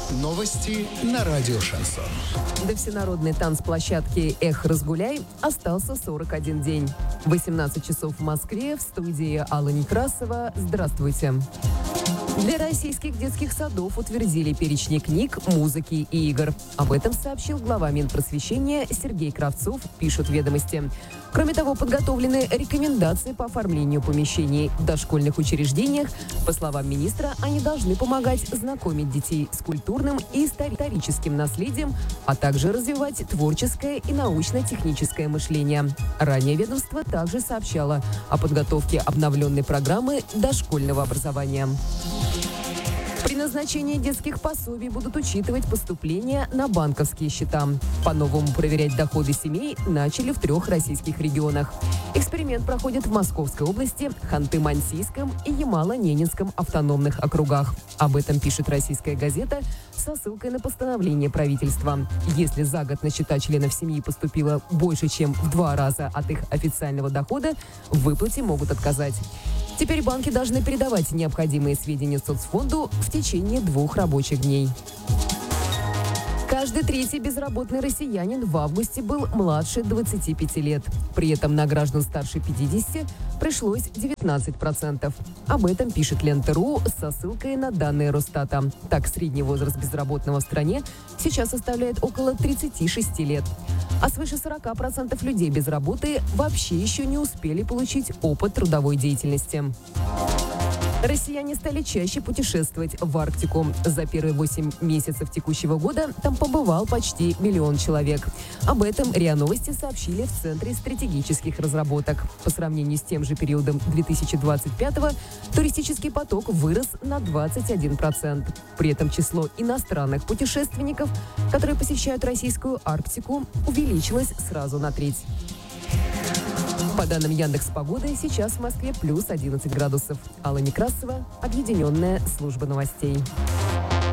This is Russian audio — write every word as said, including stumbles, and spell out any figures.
Новости на радио «Шансон». До всенародной танцплощадки «Эх, разгуляй» остался сорок один день. восемнадцать часов в Москве, в студии Алла Некрасова. Здравствуйте. Для российских детских садов утвердили перечни книг, музыки и игр. Об этом сообщил глава Минпросвещения Сергей Кравцов, пишут «Ведомости». Кроме того, подготовлены рекомендации по оформлению помещений в дошкольных учреждениях. По словам министра, они должны помогать знакомить детей с культурным и историческим наследием, а также развивать творческое и научно-техническое мышление. Ранее ведомство также сообщало о подготовке обновленной программы дошкольного образования. При назначении детских пособий будут учитывать поступления на банковские счета. По-новому проверять доходы семей начали в трех российских регионах. Эксперимент проходит в Московской области, Ханты-Мансийском и Ямало-Ненецком автономных округах. Об этом пишет «Российская газета» со ссылкой на постановление правительства. Если за год на счета членов семьи поступило больше, чем в два раза от их официального дохода, в выплате могут отказать. Теперь банки должны передавать необходимые сведения соцфонду в течение двух рабочих дней. Каждый третий безработный россиянин в августе был младше двадцати пяти лет. При этом на граждан старше пятидесяти пришлось девятнадцать процентов. Об этом пишет Лента.ру со ссылкой на данные Росстата. Так, средний возраст безработного в стране сейчас составляет около тридцати шести лет. А свыше сорока процентов людей без работы вообще еще не успели получить опыт трудовой деятельности. Россияне стали чаще путешествовать в Арктику. За первые восемь месяцев текущего года там побывал почти миллион человек. Об этом РИА Новости сообщили в Центре стратегических разработок. По сравнению с тем же периодом две тысячи двадцать пятого туристический поток вырос на двадцать один процент. При этом число иностранных путешественников, которые посещают российскую Арктику, увеличилось сразу на треть. По данным Яндекс.Погоды, сейчас в Москве плюс одиннадцать градусов. Алла Некрасова, Объединенная служба новостей.